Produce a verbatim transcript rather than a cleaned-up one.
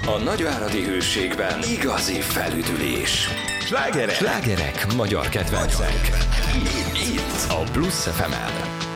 A nagyváradi Hőségben igazi felüdülés. Slágerek, Slágerek magyar kedvencek. Itt, itt a Plusz ef emen.